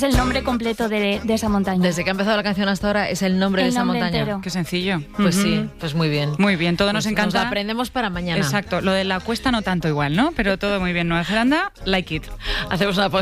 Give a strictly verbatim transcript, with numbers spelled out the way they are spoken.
Es el nombre completo de, de esa montaña. Desde que ha empezado la canción hasta ahora es el nombre El de esa nombre montaña. entero. Qué sencillo. Pues Uh-huh. sí, pues muy bien. Muy bien, todo nos Pues encanta. Nos lo aprendemos para mañana. Exacto, lo de la cuesta no tanto igual, ¿no? Pero todo muy bien. Nueva Zelanda, like it. Hacemos una pausa.